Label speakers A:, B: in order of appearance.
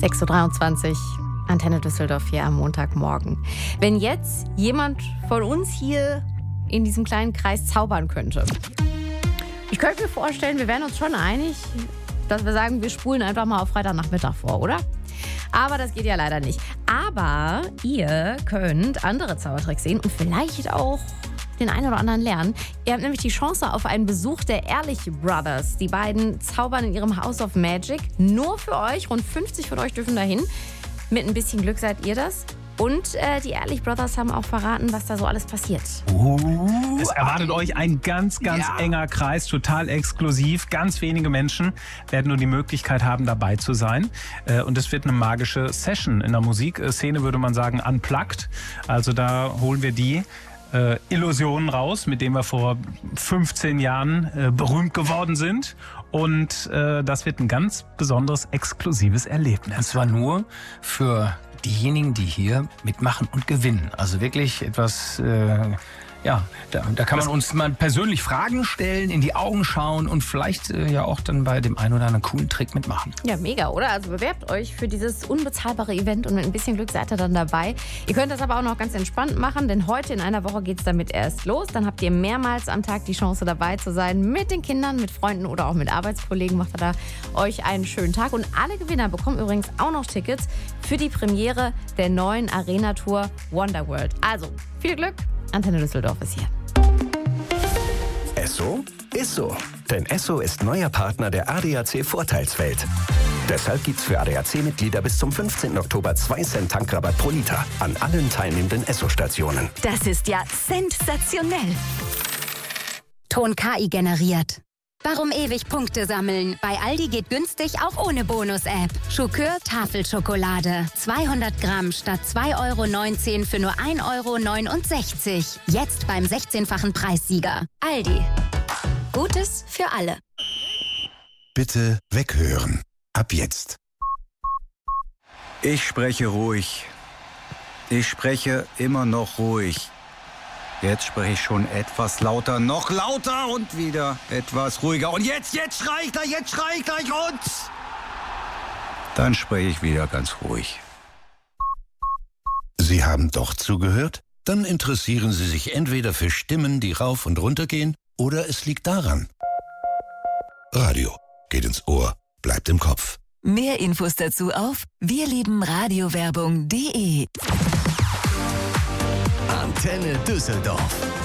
A: 6.23 Uhr, Antenne Düsseldorf hier am Montagmorgen. Wenn jetzt jemand von uns hier in diesem kleinen Kreis zaubern könnte. Ich könnte mir vorstellen, wir wären uns schon einig, dass wir sagen, wir spulen einfach mal auf Freitagnachmittag vor, oder? Aber das geht ja leider nicht. Aber ihr könnt andere Zaubertricks sehen und vielleicht auch den einen oder anderen lernen. Ihr habt nämlich die Chance auf einen Besuch der Ehrlich Brothers. Die beiden zaubern in ihrem House of Magic. Nur für euch. Rund 50 von euch dürfen dahin. Mit ein bisschen Glück seid ihr das. Und die Ehrlich Brothers haben auch verraten, was da so alles passiert.
B: Es erwartet euch ein ganz enger Kreis, total exklusiv. Ganz wenige Menschen werden nur die Möglichkeit haben, dabei zu sein. Und es wird eine magische Session. In der Musikszene würde man sagen unplugged. Also da holen wir die Illusionen raus, mit denen wir vor 15 Jahren berühmt geworden sind. Und das wird ein ganz besonderes, exklusives Erlebnis.
C: Und zwar nur für diejenigen, die hier mitmachen und gewinnen. Also wirklich etwas, da kann man uns mal persönlich Fragen stellen, in die Augen schauen und vielleicht ja auch dann bei dem einen oder anderen coolen Trick mitmachen.
A: Ja, mega, oder? Also bewerbt euch für dieses unbezahlbare Event und mit ein bisschen Glück seid ihr dann dabei. Ihr könnt das aber auch noch ganz entspannt machen, denn heute in einer Woche geht es damit erst los. Dann habt ihr mehrmals am Tag die Chance dabei zu sein mit den Kindern, mit Freunden oder auch mit Arbeitskollegen. Macht ihr da euch einen schönen Tag. Und alle Gewinner bekommen übrigens auch noch Tickets für die Premiere der neuen Arena-Tour Wonderworld. Also, viel Glück. Antenne Düsseldorf ist hier.
D: Esso ist so. Denn Esso ist neuer Partner der ADAC Vorteilswelt. Deshalb gibt's für ADAC-Mitglieder bis zum 15. Oktober 2 Cent Tankrabatt pro Liter an allen teilnehmenden Esso-Stationen.
E: Das ist ja sensationell. Ton KI generiert. Warum ewig Punkte sammeln? Bei Aldi geht günstig auch ohne Bonus-App. Schokör Tafelschokolade. 200 Gramm statt 2,19 € für nur 1,69 €. Jetzt beim 16-fachen Preissieger. Aldi. Gutes für alle.
F: Bitte weghören. Ab jetzt.
G: Ich spreche ruhig. Ich spreche immer noch ruhig. Jetzt spreche ich schon etwas lauter, noch lauter und wieder etwas ruhiger. Und jetzt schrei ich gleich und... Dann spreche ich wieder ganz ruhig.
F: Sie haben doch zugehört? Dann interessieren Sie sich entweder für Stimmen, die rauf und runter gehen, oder es liegt daran. Radio geht ins Ohr, bleibt im Kopf.
E: Mehr Infos dazu auf wirliebenradiowerbung.de.
D: Antenne Düsseldorf.